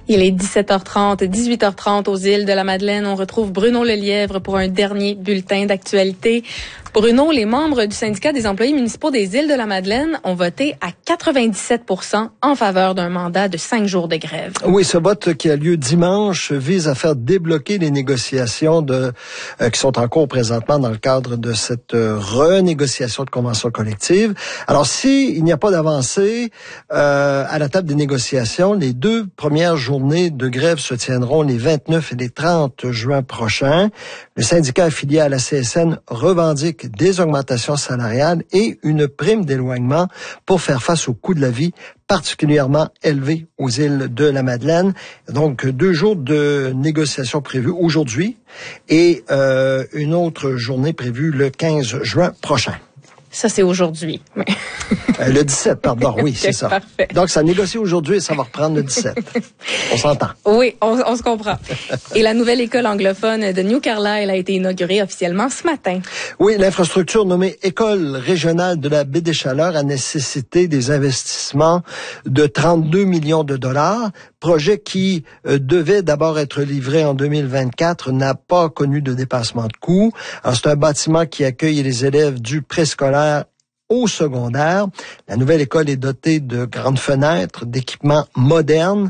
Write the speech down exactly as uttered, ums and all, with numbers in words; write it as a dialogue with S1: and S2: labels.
S1: Il est dix-sept heures trente, dix-huit heures trente aux îles de la Madeleine. On retrouve Bruno Lelièvre pour un dernier bulletin d'actualité. Bruno, les membres du syndicat des employés municipaux des îles de la Madeleine ont voté à quatre-vingt-dix-sept pour cent en faveur d'un mandat de cinq jours de grève.
S2: Oui, ce vote qui a lieu dimanche vise à faire débloquer les négociations de, euh, qui sont en cours présentement dans le cadre de cette euh, renégociation de convention collective. Alors, s'il n'y a pas d'avancée euh, à la table des négociations, les deux premières journées de grève se tiendront les vingt-neuf et les trente juin prochains. Le syndicat affilié à la C S N revendique des augmentations salariales et une prime d'éloignement pour faire face au coût de la vie particulièrement élevé aux îles de la Madeleine. Donc, deux jours de négociations prévues aujourd'hui et euh, une autre journée prévue le quinze juin prochain.
S1: Ça, c'est aujourd'hui.
S2: euh, le dix-sept, pardon, oui, okay, c'est ça.
S1: Parfait.
S2: Donc, ça négocie aujourd'hui et ça va reprendre le dix-sept. On s'entend.
S1: Oui, on, on se comprend. Et la nouvelle école anglophone de New Carlisle a été inaugurée officiellement ce matin.
S2: Oui, l'infrastructure nommée École régionale de la baie des Chaleurs a nécessité des investissements de trente-deux millions de dollars. Projet qui euh, devait d'abord être livré en deux mille vingt-quatre n'a pas connu de dépassement de coût. Alors, c'est un bâtiment qui accueille les élèves du préscolaire au secondaire. La nouvelle école est dotée de grandes fenêtres, d'équipements modernes